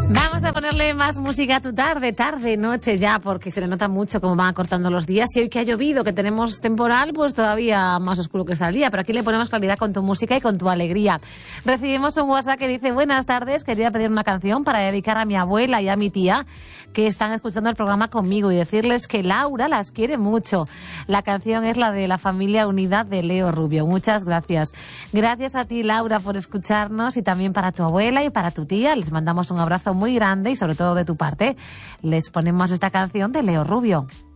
Vamos a ponerle más música a tu tarde, noche ya, porque se le nota mucho cómo van acortando los días. Y hoy que ha llovido, que tenemos temporal, pues todavía más oscuro que está el día. Pero aquí le ponemos claridad con tu música y con tu alegría. Recibimos un WhatsApp que dice: buenas tardes, quería pedir una canción para dedicar a mi abuela y a mi tía, que están escuchando el programa conmigo, y decirles que Laura las quiere mucho. La canción es la de La Familia Unida de Leo Rubio. Muchas gracias. Gracias a ti, Laura, por escucharnos, y también para tu abuela y para tu tía. Les mandamos un abrazo muy grande y sobre todo de tu parte les ponemos esta canción de Leo Rubio.